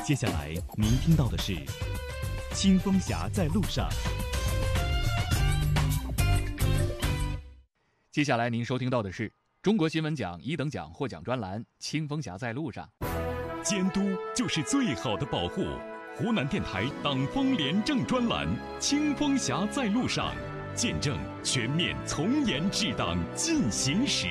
接下来您听到的是清风侠在路上。 接下来您收听到的是中国新闻奖1等奖获奖专栏清风侠在路上。 监督就是最好的保护。湖南电台党风廉政专栏清风侠在路上，见证全面从严治党进行时。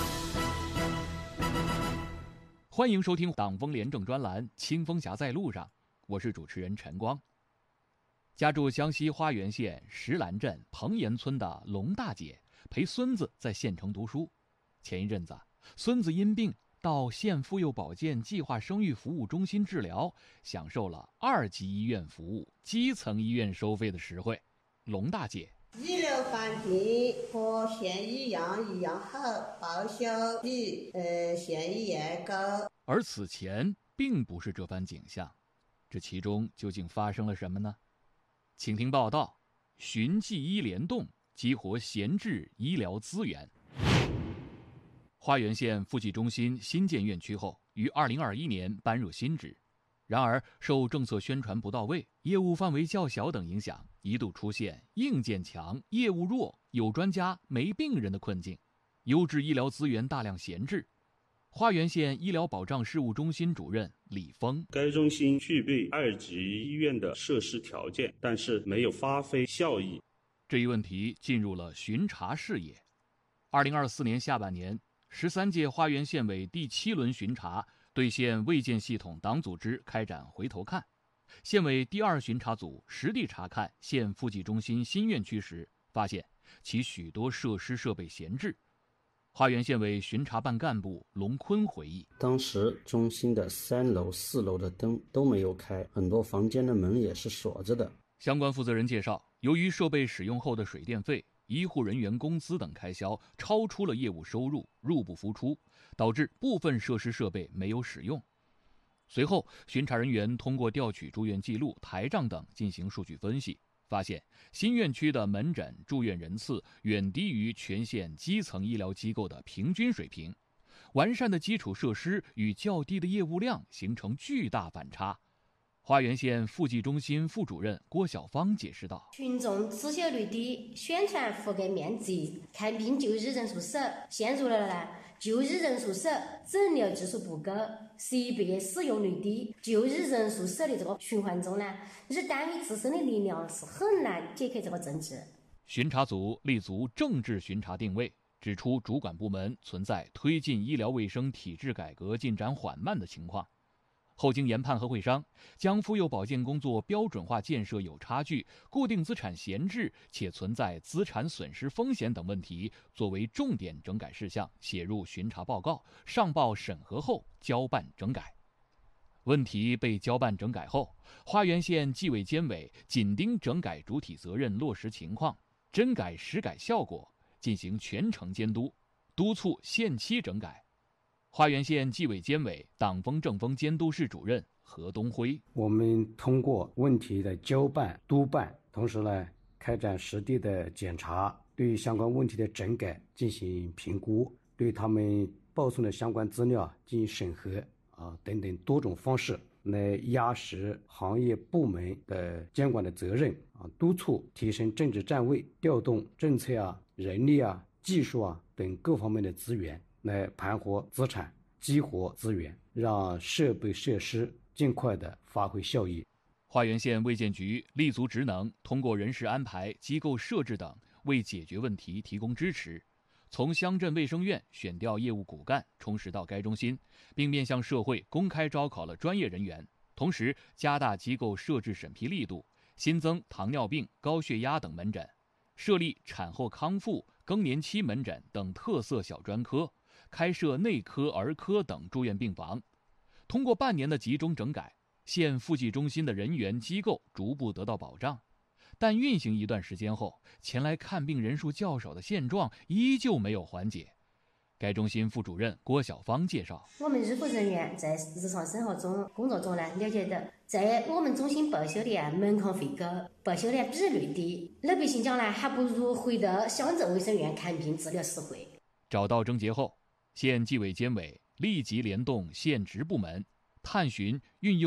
欢迎收听党风廉政专栏清风侠在路上，我是主持人陈光。家住湘西花园县石兰镇彭岩村的龙大姐陪孙子在县城读书。前一阵子，孙子因病到县妇幼保健计划生育服务中心治疗，享受了2级医院服务、基层医院收费的实惠。龙大姐： 医疗环境和县一样好，报销比县医院高。 而此前并不是这番景象，这其中究竟发生了什么呢？请听报道：寻迹医联动，激活闲置医疗资源。花园县附济中心新建院区后，于2021年搬入新址。然而，受政策宣传不到位、业务范围较小等影响，一度出现硬件强、业务弱、有专家没病人的困境，优质医疗资源大量闲置。花园县医疗保障事务中心主任李峰： 该中心具备2级医院的设施条件，但是没有发挥效益。 这一问题进入了巡查视野。2024年下半年，13届花园县委第7轮巡查对县卫健系统党组织开展回头看。县委第2巡查组实地查看县附济中心新院区时，发现其许多设施设备闲置。花园县委巡查办干部龙坤回忆： 当时中心的3楼、4楼的灯都没有开，很多房间的门也是锁着的。 相关负责人介绍，由于设备使用后的水电费、医护人员工资等开销超出了业务收入，入不敷出，导致部分设施设备没有使用。随后，巡查人员通过调取住院记录、台账等进行数据分析，发现新院区的门诊住院人次远低于全县基层医疗机构的平均水平，完善的基础设施与较低的业务量形成巨大反差。花园县附济中心副主任郭晓芳解释道： 群众知晓率低，宣传覆盖面窄，看病就医人数少，陷入了就医人数少，诊疗技术不高，设备使用率低，就医人数少的这个循环中呢，以单位自身的力量是很难解决这个症结。 巡查组立足政治巡查定位，指出主管部门存在推进医疗卫生体制改革进展缓慢的情况。后经研判和会商，将妇幼保健工作标准化建设有差距、固定资产闲置且存在资产损失风险等问题作为重点整改事项写入巡查报告，上报审核后交办整改。问题被交办整改后，花园县纪委监委紧盯整改主体责任落实情况、真改实改效果，进行全程监督，督促限期整改。花园县纪委监委党风政风监督室主任何东辉： 我们通过问题的交办、督办，同时呢开展实地的检查，对相关问题的整改进行评估，对他们报送的相关资料进行审核等等多种方式来压实行业部门的监管的责任督促提升政治站位，调动政策人力技术等各方面的资源来盘活资产、激活资源，让设备设施尽快的发挥效益。 花园县卫健局立足职能，通过人事安排、机构设置等为解决问题提供支持，从乡镇卫生院选调业务骨干充实到该中心，并面向社会公开招考了专业人员，同时加大机构设置审批力度，新增糖尿病、高血压等门诊，设立产后康复、更年期门诊等特色小专科，开设内科、儿科等住院病房。通过半年的集中整改，县附济中心的人员机构逐步得到保障，但运行一段时间后，前来看病人数较少的现状依旧没有缓解。该中心副主任郭晓芳介绍， 我们医护人员在日常生活中工作中了解到，在我们中心报销的门槛费高，报销的比率低，老百姓讲还不如回到乡镇卫生院看病治疗实惠。 找到症结后，县纪委监委立即联动县职部门，探寻运用